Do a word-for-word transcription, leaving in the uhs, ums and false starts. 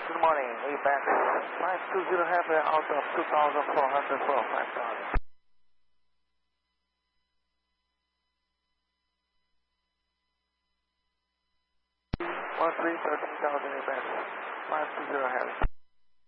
Good morning, A-band five two zero Heavy out of two thousand four hundred four, five thousand. one three thirteen thousand A-band five two zero Heavy.